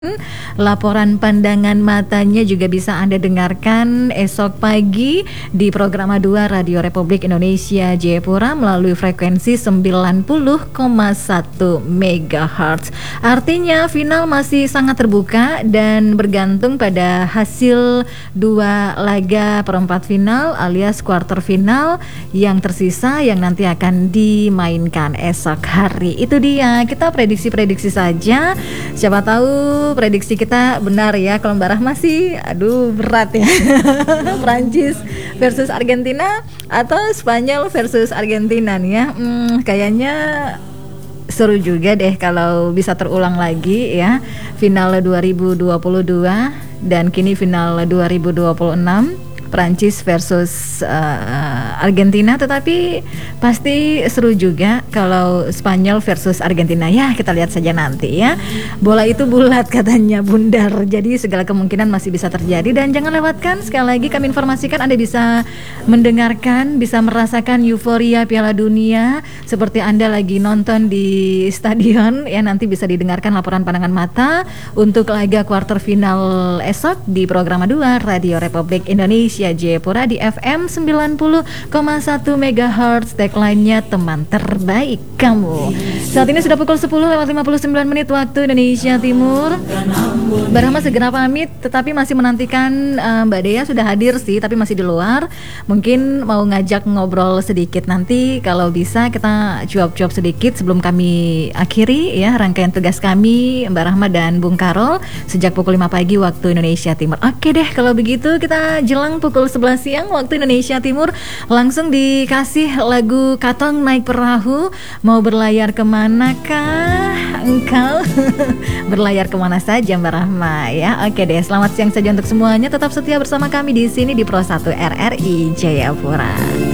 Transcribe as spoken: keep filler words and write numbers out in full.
Laporan pandangan matanya juga bisa Anda dengarkan esok pagi di program dua Radio Republik Indonesia Jayapura melalui frekuensi sembilan puluh koma satu megahertz. Artinya final masih sangat terbuka dan bergantung pada hasil dua laga perempat final alias quarter final yang tersisa yang nanti akan dimainkan esok hari. Itu dia, kita prediksi-prediksi saja. Siapa tahu prediksi kita benar ya. Kalau Mbak Rahma sih aduh berat ya. Prancis versus Argentina atau Spanyol versus Argentina nih ya. Hmm, kayaknya seru juga deh kalau bisa terulang lagi ya. Final dua ribu dua puluh dua dan kini final dua ribu dua puluh enam, Prancis versus uh, Argentina, tetapi pasti seru juga kalau Spanyol versus Argentina. Ya, kita lihat saja nanti ya. Bola itu bulat katanya bundar, jadi segala kemungkinan masih bisa terjadi. Dan jangan lewatkan, sekali lagi kami informasikan Anda bisa mendengarkan, bisa merasakan euforia Piala Dunia seperti Anda lagi nonton di stadion ya. Nanti bisa didengarkan laporan pandangan mata untuk laga quarter final esok di program dua Radio Republik Indonesia Jayapura di F M sembilan puluh koma satu megahertz. Tagline-nya teman terbaik kamu. Saat ini sudah pukul sepuluh lewat lima puluh sembilan menit waktu Indonesia Timur. Mbak Rahma segera pamit, tetapi masih menantikan uh, Mbak Dea sudah hadir sih, tapi masih di luar. Mungkin mau ngajak ngobrol sedikit nanti. Kalau bisa kita cuap-cuap sedikit sebelum kami akhiri ya rangkaian tugas kami Mbak Rahma dan Bung Karol sejak pukul lima pagi waktu Indonesia Timur. Oke deh, kalau begitu kita jelang pukul sebelas siang waktu Indonesia Timur langsung dikasih lagu Katong Naik Perahu. Mau berlayar kemanakah engkau? Berlayar kemana saja Mbak Rahma ya. Oke deh, selamat siang saja untuk semuanya. Tetap setia bersama kami di sini di Pro satu R R I Jayapura.